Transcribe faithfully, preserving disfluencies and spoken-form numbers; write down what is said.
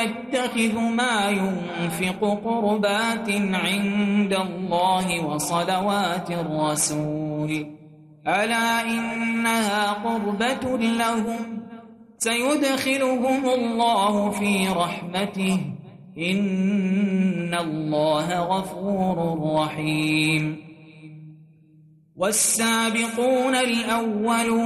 يتخذ ما ينفق قربات عند الله وصلوات الرسول ألا إنها قربة لهم سيدخلهم الله في رحمته إن الله غفور رحيم والسابقون الأولون